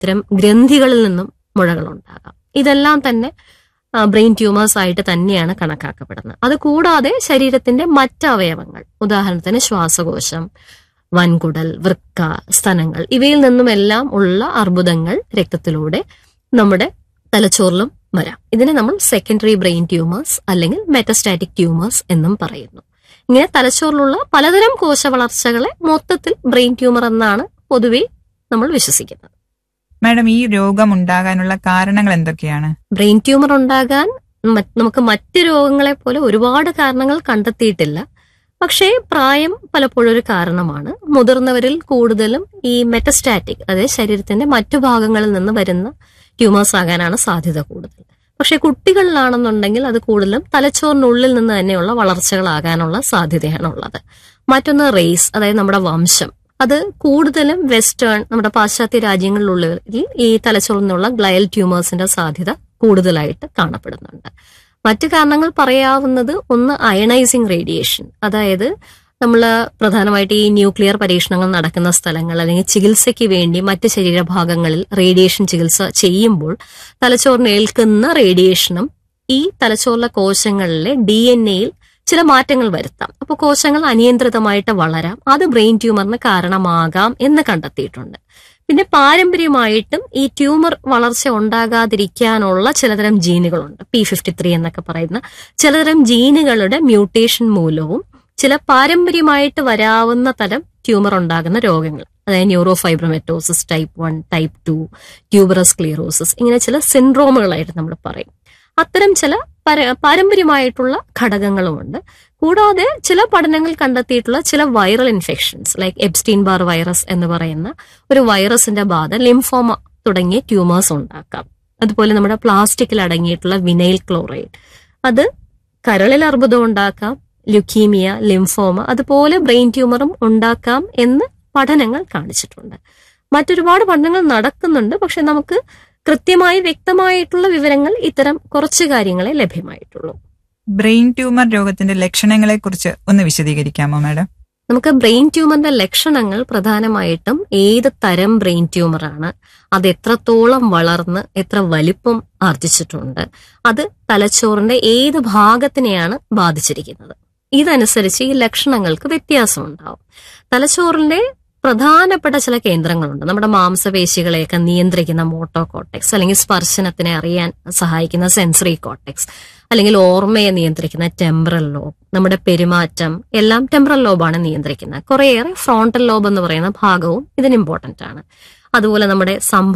ഇത്തരം ഗ്രന്ഥികളിൽ നിന്നും മുഴകൾ ഉണ്ടാകാം. ഇതെല്ലാം തന്നെ ബ്രെയിൻ ട്യൂമേഴ്സ് ആയിട്ട് തന്നെയാണ് കണക്കാക്കപ്പെടുന്നത്. അതുകൂടാതെ ശരീരത്തിന്റെ മറ്റ് അവയവങ്ങൾ, ഉദാഹരണത്തിന് ശ്വാസകോശം, വൻകുടൽ, വൃക്ക, സ്തനങ്ങൾ, ഇവയിൽ നിന്നുമെല്ലാം ഉള്ള അർബുദങ്ങൾ രക്തത്തിലൂടെ നമ്മുടെ തലച്ചോറിലും വരാം. ഇതിനെ നമ്മൾ സെക്കൻഡറി ബ്രെയിൻ ട്യൂമേഴ്സ് അല്ലെങ്കിൽ മെറ്റസ്റ്റാറ്റിക് ട്യൂമേഴ്സ് എന്നും പറയുന്നു. ഇങ്ങനെ തലച്ചോറിലുള്ള പലതരം കോശ വളർച്ചകളെ മൊത്തത്തിൽ ബ്രെയിൻ ട്യൂമർ എന്നാണ് പൊതുവെ നമ്മൾ വിശ്വസിക്കുന്നത്. മാഡം, ഈ രോഗം ഉണ്ടാകാനുള്ള കാരണങ്ങൾ എന്തൊക്കെയാണ്? ബ്രെയിൻ ട്യൂമർ ഉണ്ടാകാൻ നമുക്ക് മറ്റ് രോഗങ്ങളെ പോലെ ഒരുപാട് കാരണങ്ങൾ കണ്ടെത്തിയിട്ടില്ല. പക്ഷേ പ്രായം പലപ്പോഴും ഒരു കാരണമാണ്. മുതിർന്നവരിൽ കൂടുതലും ഈ മെറ്റസ്റ്റാറ്റിക്, അതായത് ശരീരത്തിന്റെ മറ്റു ഭാഗങ്ങളിൽ നിന്ന് വരുന്ന ട്യൂമേഴ്സ് ആകാനാണ് സാധ്യത കൂടുതൽ. പക്ഷെ കുട്ടികളിലാണെന്നുണ്ടെങ്കിൽ അത് കൂടുതലും തലച്ചോറിനുള്ളിൽ നിന്ന് തന്നെയുള്ള വളർച്ചകളാകാനുള്ള സാധ്യതയാണ് ഉള്ളത്. മറ്റൊന്ന് റേസ്, അതായത് നമ്മുടെ വംശം. അത് കൂടുതലും വെസ്റ്റേൺ, നമ്മുടെ പാശ്ചാത്യ രാജ്യങ്ങളിലുള്ളവരിൽ ഈ തലച്ചോറിൽ നിന്നുള്ള ഗ്ലയൽ ട്യൂമേഴ്സിന്റെ സാധ്യത കൂടുതലായിട്ട് കാണപ്പെടുന്നുണ്ട്. മറ്റു കാരണങ്ങൾ പറയാവുന്നത് ഒന്ന് അയണൈസിങ് റേഡിയേഷൻ, അതായത് നമ്മൾ പ്രധാനമായിട്ട് ഈ ന്യൂക്ലിയർ പരീക്ഷണങ്ങൾ നടക്കുന്ന സ്ഥലങ്ങൾ അല്ലെങ്കിൽ ചികിത്സയ്ക്ക് വേണ്ടി മറ്റ് ശരീരഭാഗങ്ങളിൽ റേഡിയേഷൻ ചികിത്സ ചെയ്യുമ്പോൾ തലച്ചോറിന് ഏൽക്കുന്ന റേഡിയേഷനും ഈ തലച്ചോറിലെ കോശങ്ങളിലെ DNA-യിൽ ചില മാറ്റങ്ങൾ വരുത്താം. അപ്പോൾ കോശങ്ങൾ അനിയന്ത്രിതമായിട്ട് വളരാം. അത് ബ്രെയിൻ ട്യൂമറിന് കാരണമാകാം എന്ന് കണ്ടെത്തിയിട്ടുണ്ട്. പിന്നെ പാരമ്പര്യമായിട്ടും ഈ ട്യൂമർ വളർച്ച ഉണ്ടാകാതിരിക്കാനുള്ള ചിലതരം ജീനുകളുണ്ട്. P53 എന്നൊക്കെ പറയുന്ന ചിലതരം ജീനുകളുടെ മ്യൂട്ടേഷൻ മൂലവും ചില പാരമ്പര്യമായിട്ട് വരാവുന്ന തരം ട്യൂമർ ഉണ്ടാകുന്ന രോഗങ്ങൾ, അതായത് ന്യൂറോഫൈബ്രോമെറ്റോസിസ് ടൈപ്പ് 1, ടൈപ്പ് 2, ട്യൂബറസ് സ്ക്ലീറോസിസ്, ഇങ്ങനെ ചില സിൻഡ്രോമുകളായിട്ട് നമ്മൾ പറയും. അത്തരം ചില പാരമ്പര്യമായിട്ടുള്ള ഘടകങ്ങളുമുണ്ട്. കൂടാതെ ചില പഠനങ്ങൾ കണ്ടെത്തിയിട്ടുള്ള ചില viral infections like Epstein Barr virus എന്ന് പറയുന്ന ഒരു വൈറസിന്റെ ബാധ ലിംഫോമ തുടങ്ങിയ ട്യൂമേഴ്സ് ഉണ്ടാക്കാം. അതുപോലെ നമ്മുടെ പ്ലാസ്റ്റിക്കിൽ അടങ്ങിയിട്ടുള്ള വിനൈൽ ക്ലോറൈഡ്, അത് കരളിൽ അർബുദം ഉണ്ടാക്കാം, ലുക്കീമിയ, ലിംഫോമ, അതുപോലെ ബ്രെയിൻ ട്യൂമറും ഉണ്ടാക്കാം എന്ന് പഠനങ്ങൾ കാണിച്ചിട്ടുണ്ട്. മറ്റൊരുപാട് പഠനങ്ങൾ നടക്കുന്നുണ്ട്. പക്ഷെ നമുക്ക് കൃത്യമായി വ്യക്തമായിട്ടുള്ള വിവരങ്ങൾ ഇത്തരം കുറച്ച് കാര്യങ്ങളെ ലഭ്യമായിട്ടുള്ളൂ. ബ്രെയിൻ ട്യൂമർ രോഗത്തിന്റെ ലക്ഷണങ്ങളെ കുറിച്ച് ഒന്ന് വിശദീകരിക്കാമോ മാഡം? നമുക്ക് ബ്രെയിൻ ട്യൂമറിന്റെ ലക്ഷണങ്ങൾ പ്രധാനമായിട്ടും ഏത് തരം ബ്രെയിൻ ട്യൂമറാണ്, അത് എത്രത്തോളം വളർന്ന് എത്ര വലിപ്പം ആർജിച്ചിട്ടുണ്ട്, അത് തലച്ചോറിന്റെ ഏത് ഭാഗത്തിനെയാണ് ബാധിച്ചിരിക്കുന്നത്, ഇതനുസരിച്ച് ഈ ലക്ഷണങ്ങൾക്ക് വ്യത്യാസം ഉണ്ടാവും. തലച്ചോറിന്റെ പ്രധാനപ്പെട്ട ചില കേന്ദ്രങ്ങളുണ്ട്. നമ്മുടെ മാംസപേശികളെയൊക്കെ നിയന്ത്രിക്കുന്ന മോട്ടോ കോർട്ടെക്സ്, അല്ലെങ്കിൽ സ്പർശനത്തിനെ അറിയാൻ സഹായിക്കുന്ന സെൻസറി കോർട്ടെക്സ്, അല്ലെങ്കിൽ ഓർമ്മയെ നിയന്ത്രിക്കുന്ന ടെമ്പറൽ ലോബ്, നമ്മുടെ പെരുമാറ്റം എല്ലാം ടെമ്പറൽ ലോബാണ് നിയന്ത്രിക്കുന്നത്. കുറേയേറെ ഫ്രോണ്ടൽ ലോബ് എന്ന് പറയുന്ന ഭാഗവും ഇതിന് ഇമ്പോർട്ടന്റ് ആണ്. അതുപോലെ നമ്മുടെ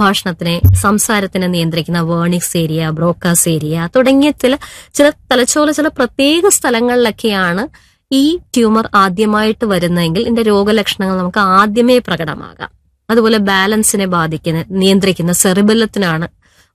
സംസാരത്തിനെ നിയന്ത്രിക്കുന്ന വേർണിക്സ് ഏരിയ, ബ്രോക്കാസ് ഏരിയ തുടങ്ങിയ ചില തലച്ചോറ് ചില പ്രത്യേക സ്ഥലങ്ങളിലൊക്കെയാണ് ഈ ട്യൂമർ ആദ്യമായിട്ട് വരുന്നതെങ്കിൽ ഇതിന്റെ രോഗലക്ഷണങ്ങൾ നമുക്ക് ആദ്യമേ പ്രകടമാകാം. അതുപോലെ ബാലൻസിനെ നിയന്ത്രിക്കുന്ന സെറിബെല്ലത്തിനാണ്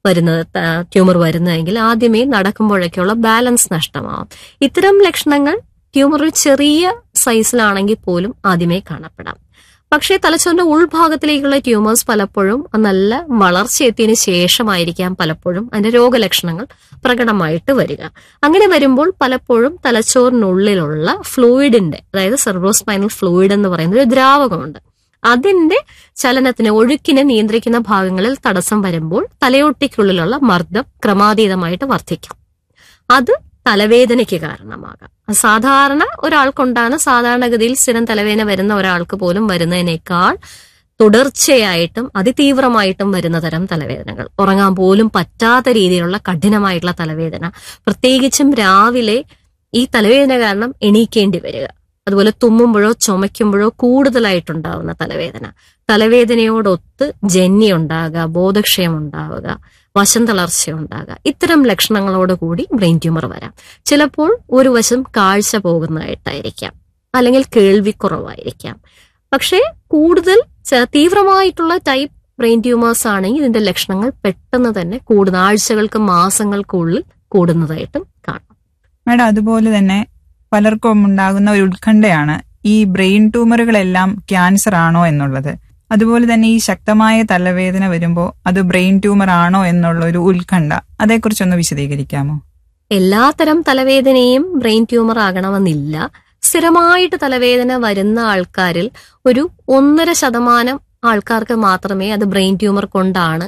ട്യൂമർ വരുന്നതെങ്കിൽ ആദ്യമേ നടക്കുമ്പോഴൊക്കെയുള്ള ബാലൻസ് നഷ്ടമാവും. ഇത്തരം ലക്ഷണങ്ങൾ ട്യൂമർ ഒരു ചെറിയ സൈസിലാണെങ്കിൽ പോലും ആദ്യമേ കാണപ്പെടാം. പക്ഷേ തലച്ചോറിന്റെ ഉൾഭാഗത്തിലേക്കുള്ള ട്യൂമേഴ്സ് പലപ്പോഴും നല്ല വളർച്ചയെത്തിയതിനു ശേഷമായിരിക്കാം പലപ്പോഴും അതിന്റെ രോഗലക്ഷണങ്ങൾ പ്രകടമായിട്ട് വരിക. അങ്ങനെ വരുമ്പോൾ പലപ്പോഴും തലച്ചോറിനുള്ളിലുള്ള ഫ്ലൂയിഡിന്റെ, അതായത് സെർബ്രോസ്പൈനൽ ഫ്ലൂയിഡ് എന്ന് പറയുന്ന ഒരു ദ്രാവകമുണ്ട്, അതിന്റെ ചലനത്തിന്, ഒഴുക്കിനെ നിയന്ത്രിക്കുന്ന ഭാഗങ്ങളിൽ തടസ്സം വരുമ്പോൾ തലയോട്ടിക്കുള്ളിലുള്ള മർദ്ദം ക്രമാതീതമായിട്ട് വർദ്ധിക്കാം. അത് തലവേദനയ്ക്ക് കാരണമാകാം. സാധാരണ ഒരാൾക്കുണ്ടാകുന്ന, സാധാരണഗതിയിൽ സ്ഥിരം തലവേദന വരുന്ന ഒരാൾക്ക് പോലും വരുന്നതിനേക്കാൾ തുടർച്ചയായിട്ടും അതിതീവ്രമായിട്ടും വരുന്ന തരം തലവേദനകൾ, ഉറങ്ങാൻ പോലും പറ്റാത്ത രീതിയിലുള്ള കഠിനമായിട്ടുള്ള തലവേദന, പ്രത്യേകിച്ചും രാവിലെ ഈ തലവേദന കാരണം എണീക്കേണ്ടി വരിക, അതുപോലെ തുമ്മുമ്പോഴോ ചുമയ്ക്കുമ്പോഴോ കൂടുതലായിട്ടുണ്ടാവുന്ന തലവേദന, തലവേദനയോടൊത്ത് ജന്നി ഉണ്ടാകുക, ബോധക്ഷയം ഉണ്ടാവുക, വശം തളർച്ച ഉണ്ടാകുക, ഇത്തരം ലക്ഷണങ്ങളോട് കൂടി ബ്രെയിൻ ട്യൂമർ വരാം. ചിലപ്പോൾ ഒരു വശം കാഴ്ച പോകുന്നതായിട്ടായിരിക്കാം, അല്ലെങ്കിൽ കേൾവിക്കുറവായിരിക്കാം. പക്ഷേ കൂടുതൽ തീവ്രമായിട്ടുള്ള ടൈപ്പ് ബ്രെയിൻ ട്യൂമേഴ്സ് ആണെങ്കിൽ ഇതിന്റെ ലക്ഷണങ്ങൾ പെട്ടെന്ന് തന്നെ കൂടുന്ന, ആഴ്ചകൾക്ക് മാസങ്ങൾക്കുള്ളിൽ കൂടുന്നതായിട്ടും കാണാം. മാഡം, അതുപോലെ തന്നെ പലർക്കും ഉണ്ടാകുന്ന ഒരു ഉത്കണ്ഠയാണ് ഈ ബ്രെയിൻ ട്യൂമറുകളെല്ലാം ക്യാൻസർ ആണോ എന്നുള്ളത്. അതുപോലെ തന്നെ ഈ ശക്തമായ തലവേദന വരുമ്പോൾ അത് ബ്രെയിൻ ട്യൂമർ ആണോ എന്നുള്ള ഒരു ഉത്കണ്ഠ, അതേക്കുറിച്ചൊന്ന് വിശദീകരിക്കാമോ? എല്ലാത്തരം തലവേദനയും ബ്രെയിൻ ട്യൂമർ ആകണമെന്നില്ല. സ്ഥിരമായിട്ട് തലവേദന വരുന്ന ആൾക്കാരിൽ ഒരു 1.5% ആൾക്കാർക്ക് മാത്രമേ അത് ബ്രെയിൻ ട്യൂമർ കൊണ്ടാണ്